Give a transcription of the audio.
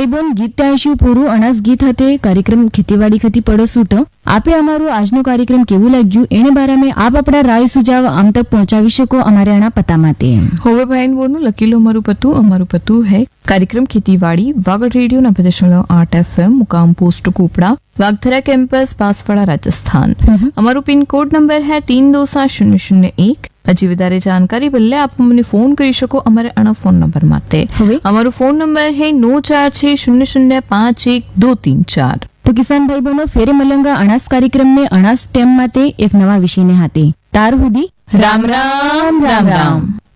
ભાઈ બોન ગીત ત્યાંશું પૂરું અનાસ ગીત હતે કાર્યક્રમ ખેતીવાડી ખતી પડસૂટ આપે અમારું આજનો કાર્યક્રમ કેવું લાગ્યું એને બારામાં આપ આપણા રાય સુજાવ આમ તક પહોંચાવી શકો અમારે આના પતા માટે હવે ભાઈ બોનું લકીલો અમારું પતું હે कार्यक्रम खेतीवाड़ी वागड़ रेडियो 90.8 FM मुकाम पोस्ट कुपड़ा वागथरा कैंपस बांसवाड़ा राजस्थान। हमारो पिन कोड नंबर है 327001। हजी વધારે જાણકારી બદલે આપ મને ફોન કરી શકો અમારે આના ફોન નંબર માટે। અમારો ફોન નંબર है 9460051234। तो किसान भाई बहनों फेरे मलंगा अनास कार्यक्रम में अनास टेम माते एक नवा विषय ने हाथे तार हुदी राम राम राम राम।